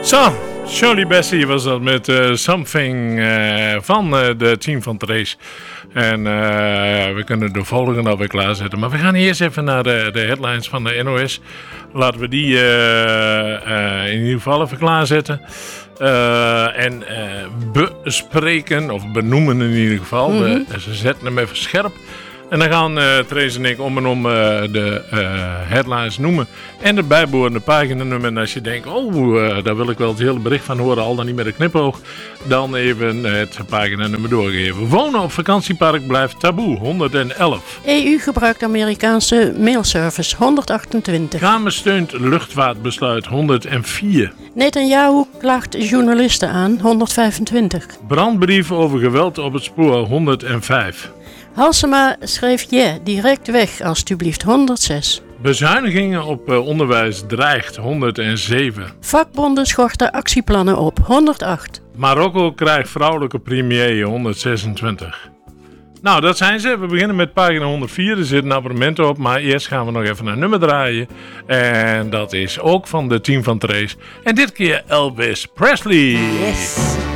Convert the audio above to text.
Zo, Shirley Bassey was dat met Something van de team van Trace. En we kunnen de volgende alweer klaarzetten. Maar we gaan eerst even naar de headlines van de NOS. Laten we die in ieder geval even klaarzetten. En bespreken, of benoemen in ieder geval. Ze zetten hem even scherp. En dan gaan Trace en ik om en om de headlines noemen. En de bijbehorende paginanummer. En als je denkt, daar wil ik wel het hele bericht van horen, al dan niet met een knipoog. Dan even het paginanummer doorgeven. Wonen op vakantiepark blijft taboe, 111. EU gebruikt Amerikaanse mailservice, 128. Kamer steunt luchtvaartbesluit, 104. Netanyahu klaagt journalisten aan, 125. Brandbrief over geweld op het spoor, 105. Halsema schreef direct weg, alstublieft, 106. Bezuinigingen op onderwijs dreigt, 107. Vakbonden schorten actieplannen op, 108. Marokko krijgt vrouwelijke premier, 126. Nou, dat zijn ze. We beginnen met pagina 104. Er zit een abonnement op, maar eerst gaan we nog even een nummer draaien. En dat is ook van de team van Trace. En dit keer Elvis Presley. Yes.